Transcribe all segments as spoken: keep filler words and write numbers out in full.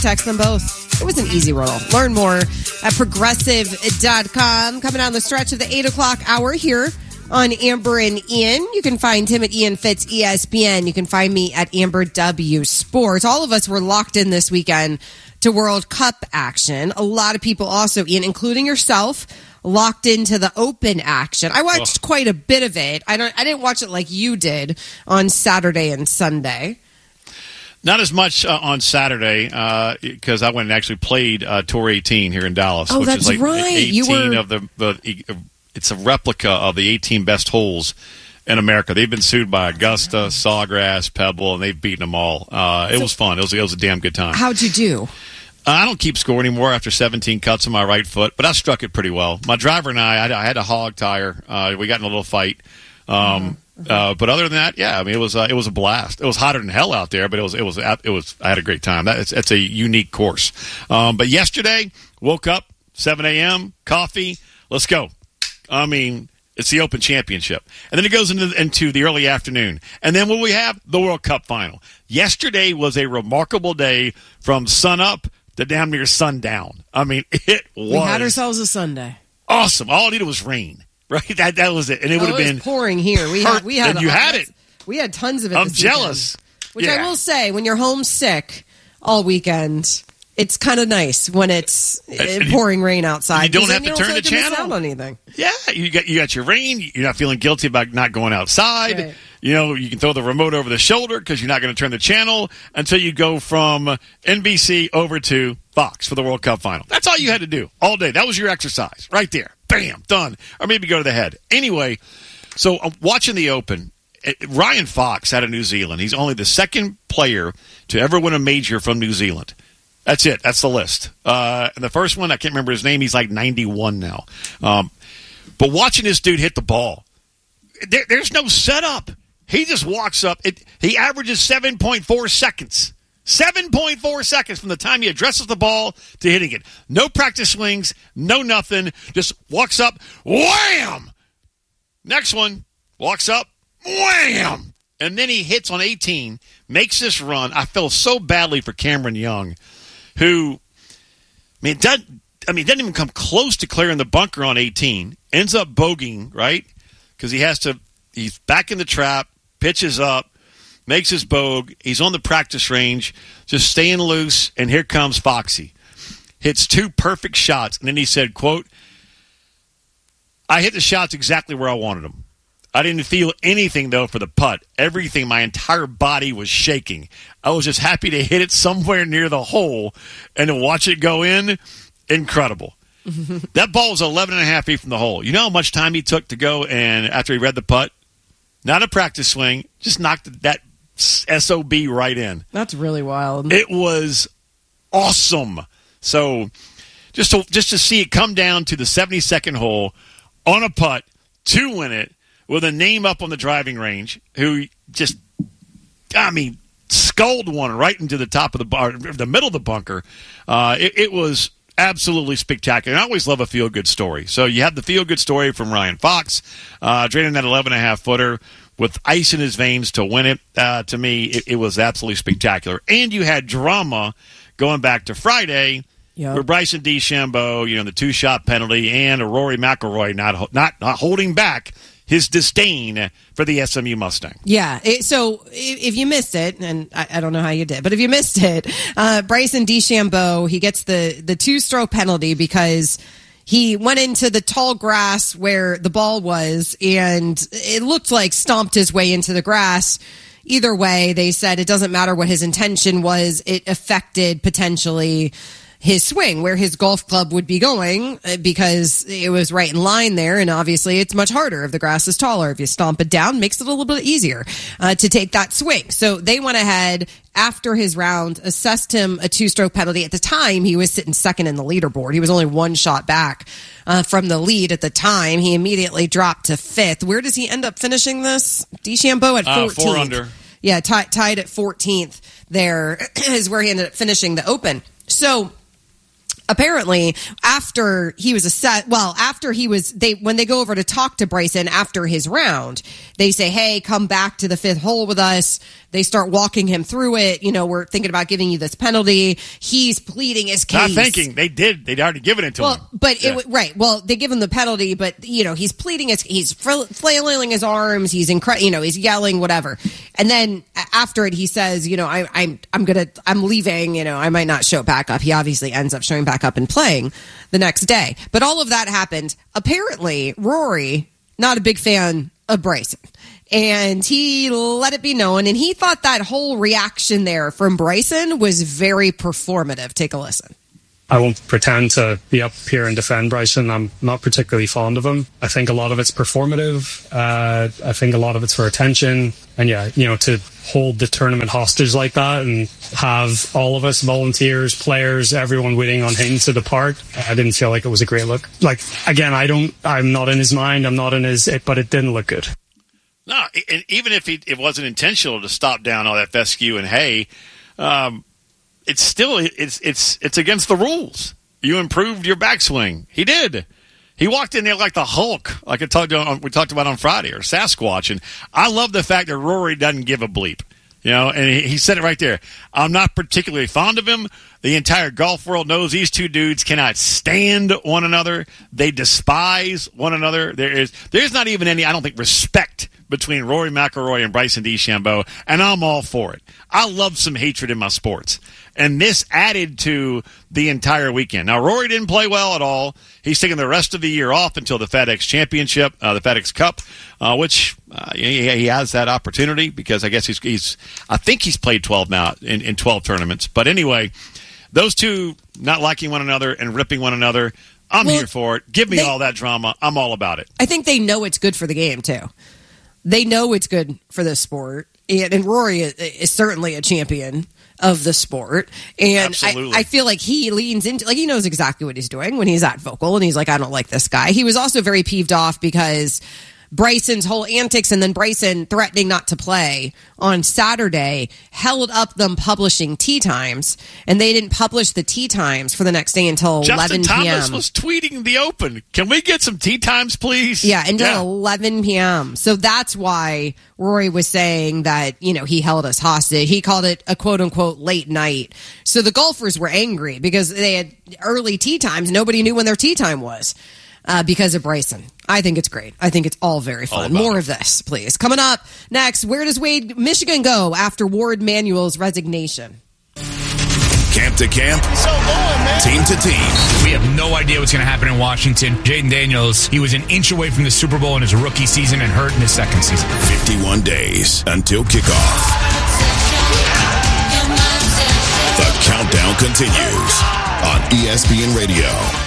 text them both. It was an easy roll. Learn more at progressive dot com. Coming down the stretch of the eight o'clock hour here on Amber and Ian. You can find him at Ian Fitz E S P N. You can find me at Amber W Sports. All of us were locked in this weekend to World Cup action. A lot of people also, Ian, including yourself, locked into the Open action. I watched oh. quite a bit of it. I don't. I didn't watch it like you did on Saturday and Sunday. Not as much uh, on Saturday because uh, I went and actually played uh, Tour eighteen here in Dallas. Oh, which that's is like right. eighteen You were... of the, the. It's a replica of the eighteen best holes in America. They've been sued by Augusta, Sawgrass, Pebble, and they've beaten them all. Uh, it so, was fun. It was, it was a damn good time. How'd you do? Uh, I don't keep score anymore after seventeen cuts on my right foot, but I struck it pretty well. My driver and I, I, I had a hog tire. Uh, we got in a little fight. Um, mm-hmm. uh, but other than that, yeah, I mean, it was uh, it was a blast. It was hotter than hell out there, but it was it was it was. I had a great time. That it's, it's a unique course. Um, but yesterday, woke up seven a.m. coffee. Let's go. I mean, it's the Open Championship. And then it goes into, into the early afternoon. And then what we have? The World Cup final. Yesterday was a remarkable day from sunup to damn near sundown. I mean, it was. We had ourselves a Sunday. Awesome. All I needed was rain. Right? That that was it. And it would oh, have it was been pouring here. We had, we had and you a, had it. We had tons of it. I'm this jealous. Weekend, which yeah. I will say, when you're homesick all weekend, it's kind of nice when it's and pouring you, rain outside. You don't have you to don't turn like the channel. Out on anything. Yeah, you got you got your rain. You're not feeling guilty about not going outside. Right. You know, you can throw the remote over the shoulder because you're not going to turn the channel until you go from N B C over to Fox for the World Cup final. That's all you had to do all day. That was your exercise right there. Bam, done. Or maybe go to the head. Anyway, so I'm watching the Open. Ryan Fox out of New Zealand. He's only the second player to ever win a major from New Zealand. That's it. That's the list. Uh, and the first one, I can't remember his name. He's like ninety-one now. Um, but watching this dude hit the ball, there, there's no setup. He just walks up. It, he averages seven point four seconds. seven point four seconds from the time he addresses the ball to hitting it. No practice swings, no nothing. Just walks up, wham! Next one, walks up, wham! And then he hits on eighteen, makes this run. I feel so badly for Cameron Young, who, I mean, doesn't, I mean, doesn't even come close to clearing the bunker on eighteen. Ends up bogeying, right? Because he has to, he's back in the trap, pitches up, makes his bogue. He's on the practice range, just staying loose, and here comes Foxy. Hits two perfect shots, and then he said, quote, I hit the shots exactly where I wanted them. I didn't feel anything, though, for the putt. Everything, my entire body was shaking. I was just happy to hit it somewhere near the hole and to watch it go in. Incredible. That ball was eleven and a half feet from the hole. You know how much time he took to go and after he read the putt? Not a practice swing, just knocked that S O B right in. That's really wild. It was awesome. So just to, just to see it come down to the seventy-second hole on a putt to win it with a name up on the driving range who just, I mean, sculled one right into the top of the bar, the middle of the bunker. Uh, it, it was absolutely spectacular. I always love a feel-good story. So you have the feel-good story from Ryan Fox, uh, draining that eleven and a half footer with ice in his veins to win it. Uh, to me, it, it was absolutely spectacular. And you had drama going back to Friday yep. where Bryson DeChambeau, you know, the two-shot penalty, and Rory McIlroy not, not not holding back his disdain for the S M U Mustang. Yeah. It, so if you missed it, and I, I don't know how you did, but if you missed it, uh, Bryson DeChambeau, he gets the, the two-stroke penalty because he went into the tall grass where the ball was, and it looked like stomped his way into the grass. Either way, they said it doesn't matter what his intention was. It affected potentially his swing, where his golf club would be going, because it was right in line there, and obviously it's much harder if the grass is taller. If you stomp it down, it makes it a little bit easier uh, to take that swing. So they went ahead after his round, assessed him a two-stroke penalty. At the time, he was sitting second in the leaderboard. He was only one shot back uh, from the lead at the time. He immediately dropped to fifth. Where does he end up finishing this? DeChambeau at fourteenth. Uh, four under. Yeah, t- tied at fourteenth there is where he ended up finishing the Open. So apparently, after he was a set, well, after he was, they when they go over to talk to Bryson after his round, they say, hey, come back to the fifth hole with us They start walking him through it. You know, we're thinking about giving you this penalty. He's pleading his case. Not thinking. They did. They'd already given it to well, him. But yeah. it, right. Well, they give him the penalty, but, you know, he's pleading his, he's flailing his arms. He's incredible. You know, he's yelling, whatever. And then after it, he says, you know, I, I'm, I'm going to, I'm leaving. You know, I might not show back up. He obviously ends up showing back up and playing the next day. But all of that happened. Apparently, Rory, not a big fan of Bryson. And he let it be known, and he thought that whole reaction there from Bryson was very performative. Take a listen. I won't pretend to be up here and defend Bryson. I'm not particularly fond of him. I think a lot of it's performative. Uh, I think a lot of it's for attention. And yeah, you know, to hold the tournament hostage like that and have all of us, volunteers, players, everyone waiting on him to depart, I didn't feel like it was a great look. Like, again, I don't, I'm not in his mind. I'm not in his, but it didn't look good. No, and even if he, it wasn't intentional to stop down all that fescue and hay, um, it's still it's it's it's against the rules. You improved your backswing. He did. He walked in there like the Hulk, like I talked on, we talked about on Friday, or Sasquatch. And I love the fact that Rory doesn't give a bleep. You know, and he, he said it right there. I'm not particularly fond of him. The entire golf world knows these two dudes cannot stand one another. They despise one another. There is there's not even any, I don't think, respect between Rory McIlroy and Bryson DeChambeau, and I'm all for it. I love some hatred in my sports. And this added to the entire weekend. Now, Rory didn't play well at all. He's taking the rest of the year off until the FedEx Championship, uh, the FedEx Cup, uh, which uh, he, he has that opportunity because I guess he's, he's I think he's played twelve now in, in twelve tournaments. But anyway, those two not liking one another and ripping one another, I'm well, here for it. Give me they, all that drama. I'm all about it. I think they know it's good for the game, too. They know it's good for the sport. And, and Rory is, is certainly a champion of the sport. And I, I feel like he leans into, like, he knows exactly what he's doing when he's that vocal. And he's like, I don't like this guy. He was also very peeved off because Bryson's whole antics and then Bryson threatening not to play on Saturday held up them publishing tee times, and they didn't publish the tee times for the next day until Justin eleven p.m. Thomas was tweeting the Open. Can we get some tee times, please? Yeah, until yeah. eleven p.m. So that's why Rory was saying that, you know, he held us hostage. He called it a quote-unquote late night. So the golfers were angry because they had early tee times. Nobody knew when their tee time was. Uh, because of Bryson. I think it's great. I think it's all very fun. All More it. of this, please. Coming up next, where does Wade Michigan go after Ward Manuel's resignation? Camp to camp, so long, man. Team to team. We have no idea what's going to happen in Washington. Jaden Daniels, he was an inch away from the Super Bowl in his rookie season and hurt in his second season. fifty-one days until kickoff. The countdown continues on E S P N Radio.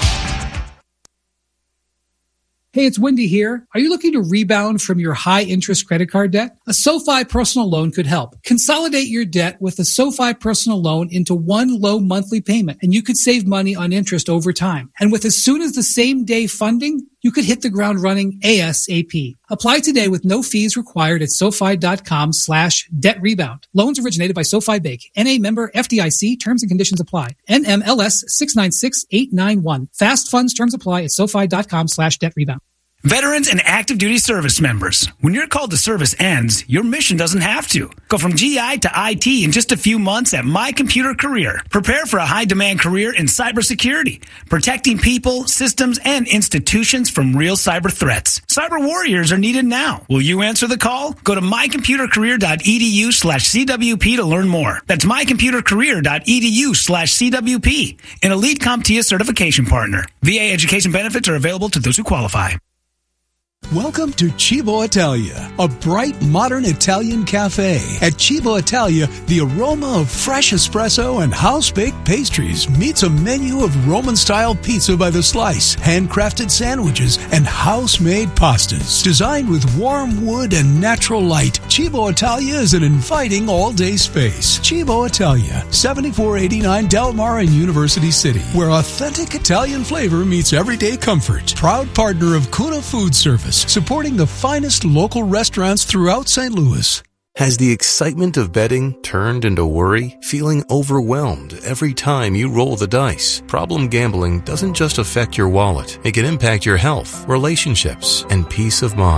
Hey, it's Wendy here. Are you looking to rebound from your high-interest credit card debt? A SoFi personal loan could help. Consolidate your debt with a SoFi personal loan into one low monthly payment, and you could save money on interest over time. And with as soon as the same day funding, you could hit the ground running ASAP. Apply today with no fees required at SoFi.com slash debt rebound. Loans originated by SoFi Bank. N A member F D I C. Terms and conditions apply. N M L S six nine six eight nine one. Fast funds terms apply at SoFi.com slash debt rebound. Veterans and active duty service members, when your call to service ends, your mission doesn't have to. Go from G I to I T in just a few months at My Computer Career. Prepare for a high-demand career in cybersecurity, protecting people, systems, and institutions from real cyber threats. Cyber warriors are needed now. Will you answer the call? Go to mycomputercareer.edu slash CWP to learn more. That's mycomputercareer.edu slash CWP, an elite CompTIA certification partner. V A education benefits are available to those who qualify. Welcome to Cibo Italia, a bright, modern Italian cafe. At Cibo Italia, the aroma of fresh espresso and house-baked pastries meets a menu of Roman-style pizza by the slice, handcrafted sandwiches, and house-made pastas. Designed with warm wood and natural light, Cibo Italia is an inviting all-day space. Cibo Italia, seventy-four eighty-nine Del Mar in University City, where authentic Italian flavor meets everyday comfort. Proud partner of Kuna Food Service, supporting the finest local restaurants throughout Saint Louis. Has the excitement of betting turned into worry? Feeling overwhelmed every time you roll the dice? Problem gambling doesn't just affect your wallet. It can impact your health, relationships, and peace of mind.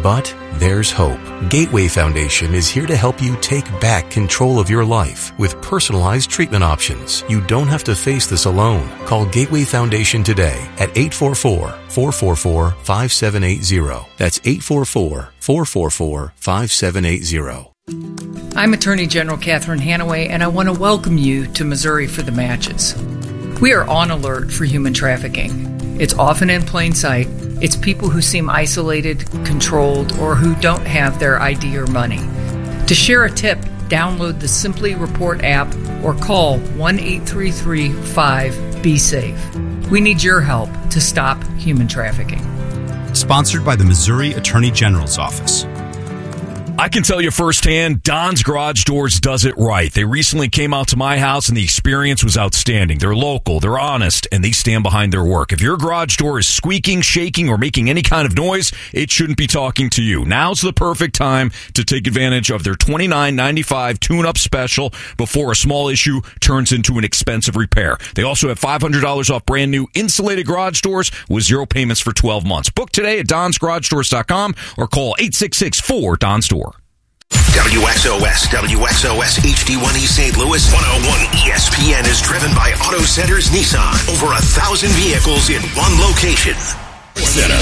But there's hope. Gateway Foundation is here to help you take back control of your life with personalized treatment options. You don't have to face this alone. Call Gateway Foundation today at eight four four, four four four, five seven eight zero. That's eight four four, four four four, five seven eight zero. I'm Attorney General Catherine Hanaway, and I want to welcome you to Missouri for the Matches. We are on alert for human trafficking. It's often in plain sight. It's people who seem isolated, controlled, or who don't have their I D or money. To share a tip, download the Simply Report app or call one eight three three five be safe. We need your help to stop human trafficking. Sponsored by the Missouri Attorney General's Office. I can tell you firsthand, Don's Garage Doors does it right. They recently came out to my house, and the experience was outstanding. They're local, they're honest, and they stand behind their work. If your garage door is squeaking, shaking, or making any kind of noise, it shouldn't be talking to you. Now's the perfect time to take advantage of their twenty-nine ninety-five tune-up special before a small issue turns into an expensive repair. They also have five hundred dollars off brand new insulated garage doors with zero payments for twelve months. Book today at dons garage doors dot com or call eight six six, four, D O N S door. W X O S, W X O S H D one E Saint Louis, one oh one E S P N is driven by Auto Centers Nissan. Over a thousand vehicles in one location. Center.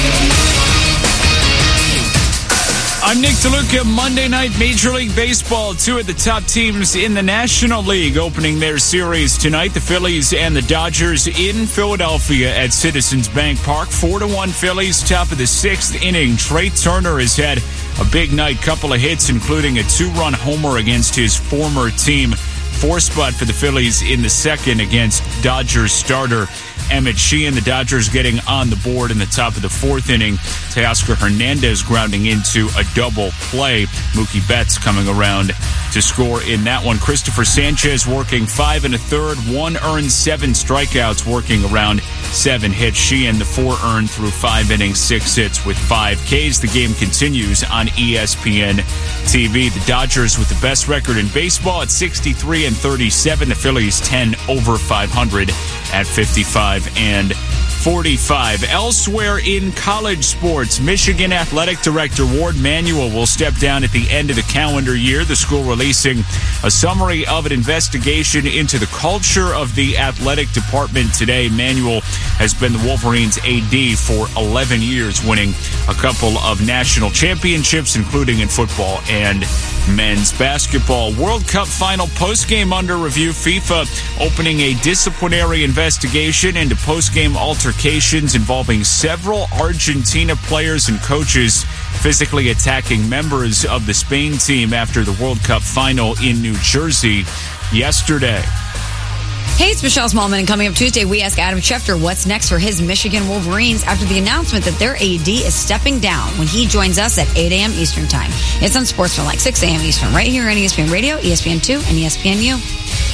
I'm Nick DeLuca. Monday night Major League Baseball. Two of the top teams in the National League opening their series tonight. The Phillies and the Dodgers in Philadelphia at Citizens Bank Park. Four to one Phillies, top of the sixth inning. Trey Turner has had a big night, couple of hits, including a two-run homer against his former team. Four spot for the Phillies in the second against Dodgers starter Emmett Sheehan. The Dodgers getting on the board in the top of the fourth inning. Teoscar Hernandez grounding into a double play. Mookie Betts coming around to score in that one. Christopher Sanchez working five and a third, one earned, seven strikeouts, working around seven hits. Sheehan, the four earned through five innings, six hits with five Ks. The game continues on E S P N T V. The Dodgers with the best record in baseball at sixty-three and thirty-seven. The Phillies ten over five hundred at fifty-five and forty-five. Elsewhere in college sports, Michigan Athletic Director Ward Manuel will step down at the end of the calendar year. The school releasing a summary of an investigation into the culture of the athletic department today. Manuel has been the Wolverines' A D for eleven years, winning a couple of national championships, including in football and men's basketball. World Cup final postgame under review. FIFA opening a disciplinary investigation into postgame altercations involving several Argentina players and coaches physically attacking members of the Spain team after the World Cup final in New Jersey yesterday. Hey, it's Michelle Smallman, and coming up Tuesday, we ask Adam Schefter what's next for his Michigan Wolverines after the announcement that their A D is stepping down when he joins us at eight a.m. Eastern Time. It's on Sports from like six a.m. Eastern, right here on E S P N Radio, E S P N two, and E S P N U.